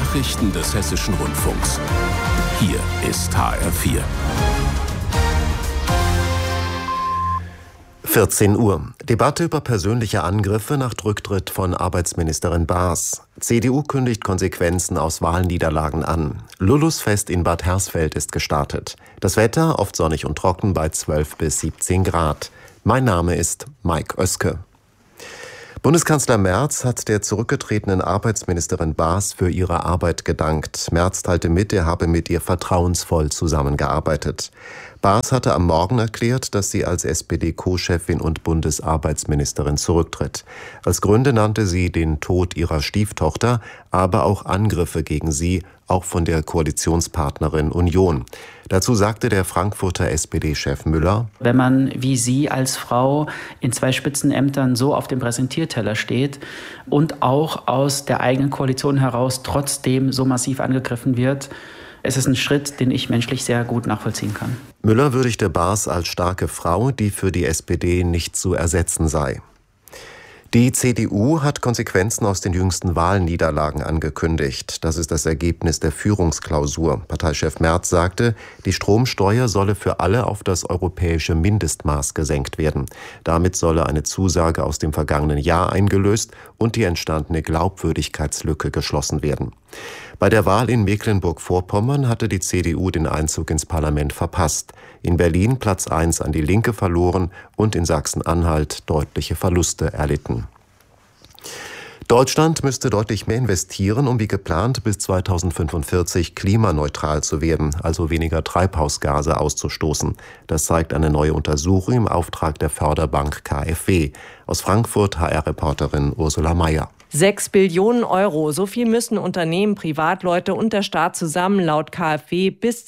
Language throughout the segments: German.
Nachrichten des Hessischen Rundfunks. Hier ist HR4. 14 Uhr. Debatte über persönliche Angriffe nach Rücktritt von Arbeitsministerin Baas. CDU kündigt Konsequenzen aus Wahlniederlagen an. Lulusfest in Bad Hersfeld ist gestartet. Das Wetter oft sonnig und trocken bei 12 bis 17 Grad. Mein Name ist Mike Oeske. Bundeskanzler Merz hat der zurückgetretenen Arbeitsministerin Baas für ihre Arbeit gedankt. Merz teilte mit, er habe mit ihr vertrauensvoll zusammengearbeitet. Baas hatte am Morgen erklärt, dass sie als SPD-Co-Chefin und Bundesarbeitsministerin zurücktritt. Als Gründe nannte sie den Tod ihrer Stieftochter, aber auch Angriffe gegen sie, auch von der Koalitionspartnerin Union. Dazu sagte der Frankfurter SPD-Chef Müller: Wenn man wie Sie als Frau in 2 Spitzenämtern so auf dem Präsentierteller steht und auch aus der eigenen Koalition heraus trotzdem so massiv angegriffen wird, es ist ein Schritt, den ich menschlich sehr gut nachvollziehen kann. Müller würdigte Baas als starke Frau, die für die SPD nicht zu ersetzen sei. Die CDU hat Konsequenzen aus den jüngsten Wahlniederlagen angekündigt. Das ist das Ergebnis der Führungsklausur. Parteichef Merz sagte, die Stromsteuer solle für alle auf das europäische Mindestmaß gesenkt werden. Damit solle eine Zusage aus dem vergangenen Jahr eingelöst und die entstandene Glaubwürdigkeitslücke geschlossen werden. Bei der Wahl in Mecklenburg-Vorpommern hatte die CDU den Einzug ins Parlament verpasst. In Berlin Platz 1 an die Linke verloren und in Sachsen-Anhalt deutliche Verluste erlitten. Deutschland müsste deutlich mehr investieren, um wie geplant bis 2045 klimaneutral zu werden, also weniger Treibhausgase auszustoßen. Das zeigt eine neue Untersuchung im Auftrag der Förderbank KfW. Aus Frankfurt HR-Reporterin Ursula Mayer. 6 Billionen Euro, so viel müssen Unternehmen, Privatleute und der Staat zusammen laut KfW bis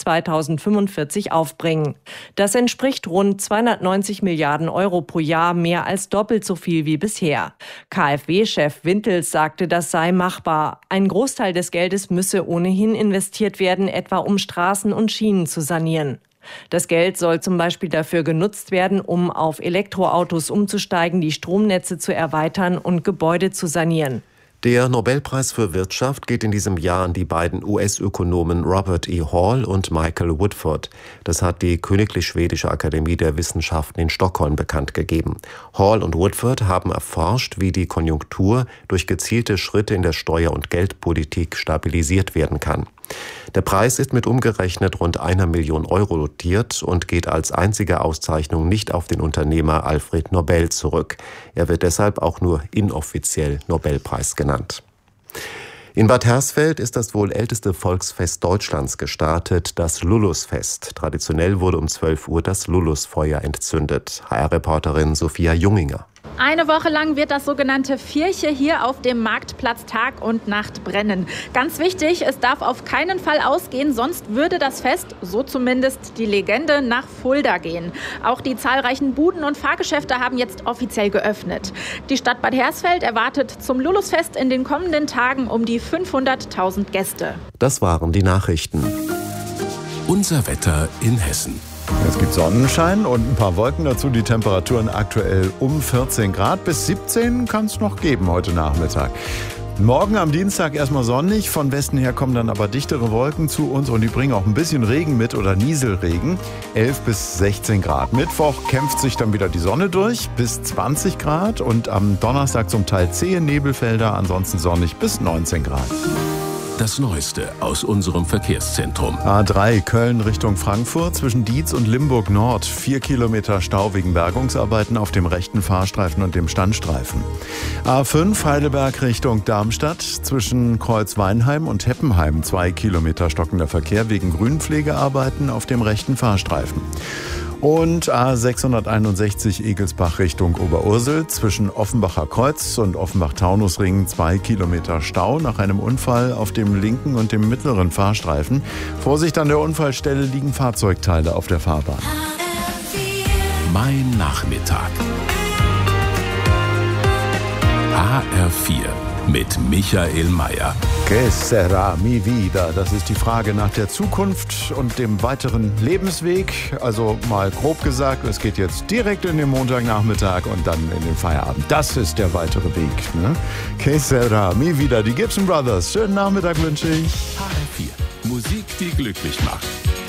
2045 aufbringen. Das entspricht rund 290 Milliarden Euro pro Jahr, mehr als doppelt so viel wie bisher. KfW-Chef Wintels sagte, das sei machbar. Ein Großteil des Geldes müsse ohnehin investiert werden, etwa um Straßen und Schienen zu sanieren. Das Geld soll zum Beispiel dafür genutzt werden, um auf Elektroautos umzusteigen, die Stromnetze zu erweitern und Gebäude zu sanieren. Der Nobelpreis für Wirtschaft geht in diesem Jahr an die beiden US-Ökonomen Robert E. Hall und Michael Woodford. Das hat die Königlich Schwedische Akademie der Wissenschaften in Stockholm bekannt gegeben. Hall und Woodford haben erforscht, wie die Konjunktur durch gezielte Schritte in der Steuer- und Geldpolitik stabilisiert werden kann. Der Preis ist mit umgerechnet rund 1 Million Euro dotiert und geht als einzige Auszeichnung nicht auf den Unternehmer Alfred Nobel zurück. Er wird deshalb auch nur inoffiziell Nobelpreis genannt. In Bad Hersfeld ist das wohl älteste Volksfest Deutschlands gestartet, das Lulusfest. Traditionell wurde um 12 Uhr das Lulusfeuer entzündet. HR-Reporterin Sophia Junginger. Eine Woche lang wird das sogenannte Vierche hier auf dem Marktplatz Tag und Nacht brennen. Ganz wichtig, es darf auf keinen Fall ausgehen, sonst würde das Fest, so zumindest die Legende, nach Fulda gehen. Auch die zahlreichen Buden und Fahrgeschäfte haben jetzt offiziell geöffnet. Die Stadt Bad Hersfeld erwartet zum Lulusfest in den kommenden Tagen um die 500.000 Gäste. Das waren die Nachrichten. Unser Wetter in Hessen. Es gibt Sonnenschein und ein paar Wolken dazu. Die Temperaturen aktuell um 14 Grad. Bis 17 kann es noch geben heute Nachmittag. Morgen am Dienstag erstmal sonnig. Von Westen her kommen dann aber dichtere Wolken zu uns und die bringen auch ein bisschen Regen mit oder Nieselregen. 11 bis 16 Grad. Mittwoch kämpft sich dann wieder die Sonne durch bis 20 Grad und am Donnerstag zum Teil zähe Nebelfelder, ansonsten sonnig bis 19 Grad. Das Neueste aus unserem Verkehrszentrum. A3 Köln Richtung Frankfurt zwischen Dietz und Limburg Nord. 4 Kilometer Stau wegen Bergungsarbeiten auf dem rechten Fahrstreifen und dem Standstreifen. A5 Heidelberg Richtung Darmstadt zwischen Kreuzweinheim und Heppenheim. 2 Kilometer stockender Verkehr wegen Grünpflegearbeiten auf dem rechten Fahrstreifen. Und A661 Egelsbach Richtung Oberursel zwischen Offenbacher Kreuz und Offenbach-Taunusring 2 Kilometer Stau nach einem Unfall auf dem linken und dem mittleren Fahrstreifen. Vorsicht, an der Unfallstelle liegen Fahrzeugteile auf der Fahrbahn. Mein Nachmittag. HR4 mit Michael Mayer. Que sera mi vida? Das ist die Frage nach der Zukunft und dem weiteren Lebensweg. Also mal grob gesagt, es geht jetzt direkt in den Montagnachmittag und dann in den Feierabend. Das ist der weitere Weg. Ne? Que sera mi vida? Die Gibson Brothers. Schönen Nachmittag wünsche ich. HR4. Musik, die glücklich macht.